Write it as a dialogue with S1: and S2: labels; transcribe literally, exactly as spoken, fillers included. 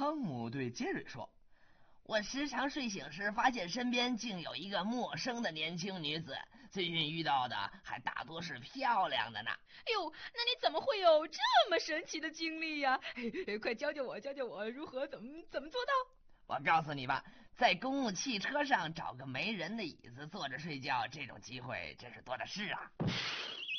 S1: 汤姆对杰瑞说：“
S2: 我时常睡醒时发现身边竟有一个陌生的年轻女子，最近遇到的还大多是漂亮的呢。”
S3: 哎呦，那你怎么会有这么神奇的经历呀？快教教我，教教我如何怎么怎么做到？
S2: 我告诉你吧，在公共汽车上找个没人的椅子坐着睡觉，这种机会真是多的是啊。